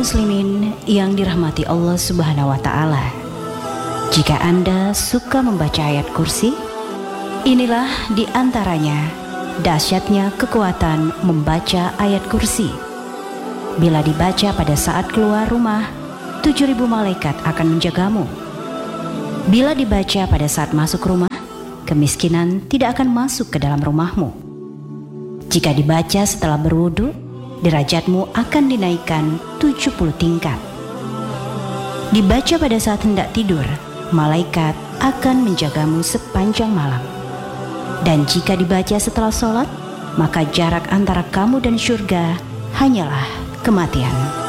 muslimin yang dirahmati Allah Subhanahu wa Ta'ala, jika Anda suka membaca ayat kursi, inilah di antaranya dahsyatnya kekuatan membaca ayat kursi. Bila dibaca pada saat keluar rumah, 7.000 malaikat akan menjagamu. Bila dibaca pada saat masuk rumah, kemiskinan tidak akan masuk ke dalam rumahmu. Jika dibaca setelah berwudu, derajatmu akan dinaikkan 70 tingkat. Dibaca pada saat hendak tidur, malaikat akan menjagamu sepanjang malam. Dan jika dibaca setelah sholat, maka jarak antara kamu dan syurga hanyalah kematian.